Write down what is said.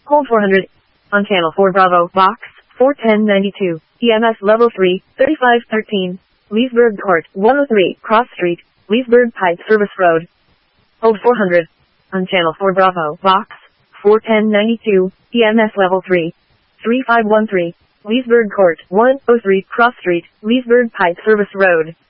Hold 400. On channel 4 Bravo, box 41092, EMS level 3, 3513, Leesburg Court, 103, Cross Street, Leesburg Pike Service Road. Hold 400. On channel 4 Bravo, box 41092, EMS level 3, 3513, Leesburg Court, 103, Cross Street, Leesburg Pike Service Road.